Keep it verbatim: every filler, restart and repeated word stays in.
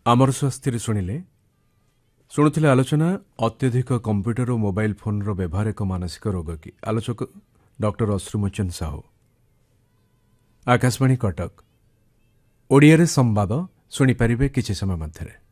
आमर स्वास्थ्य शुणिले शुणुले आलोचना अत्यधिक कंप्यूटर और मोबाइल फोन रो व्यवहार एक मानसिक रोग कि आलोचक डॉक्टर अश्रुमोचन साहू। आकाशवाणी कटक ओडिया रे संवाद शुणी पारिबे किछि समय मध्यरे।